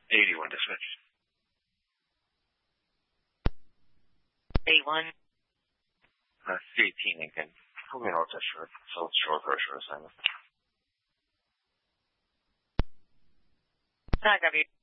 81ですね。 A1. 18 again. 后面我再说 so short version assignment. W.